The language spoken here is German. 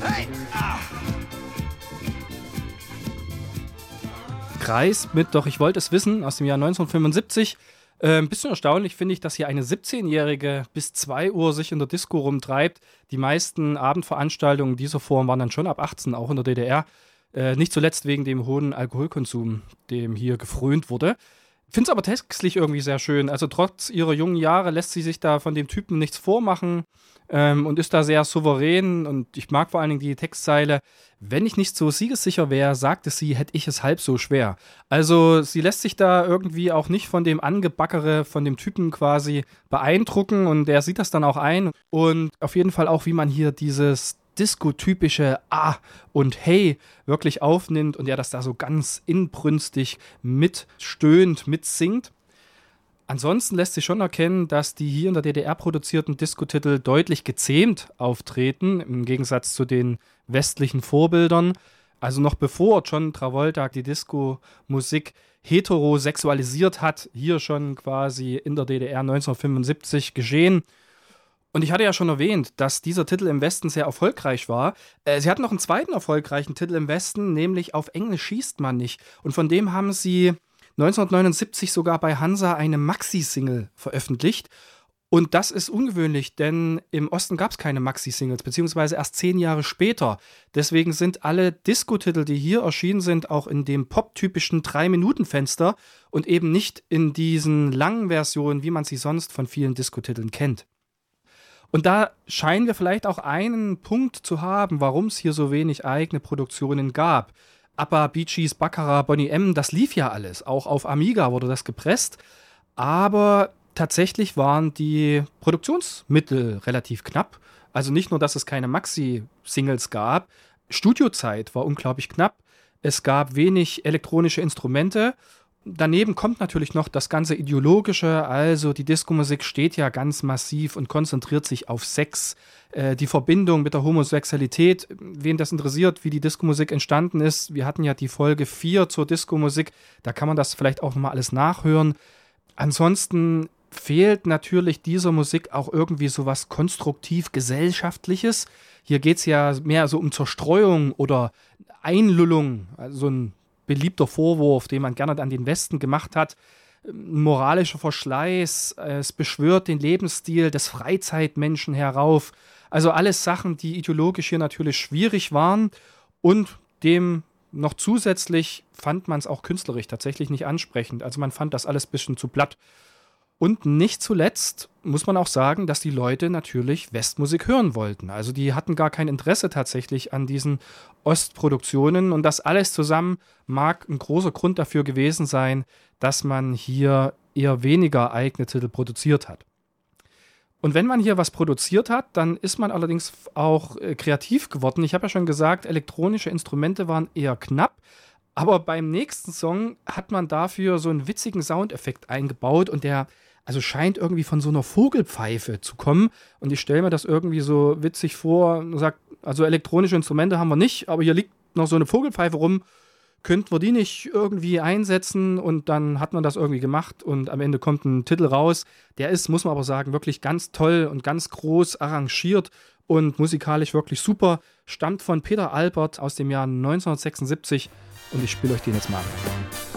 Kreis mit Doch ich wollte es wissen aus dem Jahr 1975. Ein bisschen erstaunlich finde ich, dass hier eine 17-Jährige bis 2 Uhr sich in der Disco rumtreibt. Die meisten Abendveranstaltungen dieser Form waren dann schon ab 18, auch in der DDR. Nicht zuletzt wegen dem hohen Alkoholkonsum, dem hier gefrönt wurde. Finde es aber textlich irgendwie sehr schön. Also trotz ihrer jungen Jahre lässt sie sich da von dem Typen nichts vormachen und ist da sehr souverän. Und ich mag vor allen Dingen die Textzeile: Wenn ich nicht so siegessicher wäre, sagte sie, hätte ich es halb so schwer. Also sie lässt sich da irgendwie auch nicht von dem Angebackere, von dem Typen quasi beeindrucken. Und der sieht das dann auch ein. Und auf jeden Fall auch, wie man hier dieses Disco-typische Ah und Hey wirklich aufnimmt und er das da so ganz inbrünstig mitstöhnt, mitsingt. Ansonsten lässt sich schon erkennen, dass die hier in der DDR produzierten Disco-Titel deutlich gezähmt auftreten, im Gegensatz zu den westlichen Vorbildern. Also noch bevor John Travolta die Disco-Musik heterosexualisiert hat, hier schon quasi in der DDR 1975 geschehen. Und ich hatte ja schon erwähnt, dass dieser Titel im Westen sehr erfolgreich war. Sie hatten noch einen zweiten erfolgreichen Titel im Westen, nämlich Auf Englisch schießt man nicht. Und von dem haben sie 1979 sogar bei Hansa eine Maxi-Single veröffentlicht. Und das ist ungewöhnlich, denn im Osten gab es keine Maxi-Singles, beziehungsweise erst 10 Jahre später. Deswegen sind alle Disco-Titel, die hier erschienen sind, auch in dem pop-typischen 3-Minuten-Fenster und eben nicht in diesen langen Versionen, wie man sie sonst von vielen Disco-Titeln kennt. Und da scheinen wir vielleicht auch einen Punkt zu haben, warum es hier so wenig eigene Produktionen gab. ABBA, Bee Gees, Baccarat, Boney M., das lief ja alles. Auch auf Amiga wurde das gepresst. Aber tatsächlich waren die Produktionsmittel relativ knapp. Also nicht nur, dass es keine Maxi-Singles gab. Studiozeit war unglaublich knapp. Es gab wenig elektronische Instrumente. Daneben kommt natürlich noch das ganze Ideologische, also die Disco-Musik steht ja ganz massiv und konzentriert sich auf Sex, die Verbindung mit der Homosexualität. Wen das interessiert, wie die Disco-Musik entstanden ist, wir hatten ja die Folge 4 zur Disco-Musik, da kann man das vielleicht auch nochmal alles nachhören. Ansonsten fehlt natürlich dieser Musik auch irgendwie sowas konstruktiv-gesellschaftliches. Hier geht es ja mehr so um Zerstreuung oder Einlullung, also so ein beliebter Vorwurf, den man gerne an den Westen gemacht hat. Moralischer Verschleiß, es beschwört den Lebensstil des Freizeitmenschen herauf. Also alles Sachen, die ideologisch hier natürlich schwierig waren und dem noch zusätzlich fand man es auch künstlerisch tatsächlich nicht ansprechend. Also man fand das alles ein bisschen zu platt. Und nicht zuletzt muss man auch sagen, dass die Leute natürlich Westmusik hören wollten. Also die hatten gar kein Interesse tatsächlich an diesen Ostproduktionen. Und das alles zusammen mag ein großer Grund dafür gewesen sein, dass man hier eher weniger eigene Titel produziert hat. Und wenn man hier was produziert hat, dann ist man allerdings auch kreativ geworden. Ich habe ja schon gesagt, elektronische Instrumente waren eher knapp. Aber beim nächsten Song hat man dafür so einen witzigen Soundeffekt eingebaut und der also scheint irgendwie von so einer Vogelpfeife zu kommen. Und ich stelle mir das irgendwie so witzig vor und sage, also elektronische Instrumente haben wir nicht, aber hier liegt noch so eine Vogelpfeife rum. Könnten wir die nicht irgendwie einsetzen? Und dann hat man das irgendwie gemacht und am Ende kommt ein Titel raus. Der ist, muss man aber sagen, wirklich ganz toll und ganz groß arrangiert und musikalisch wirklich super. Stammt von Peter Albert aus dem Jahr 1976 und ich spiele euch den jetzt mal an.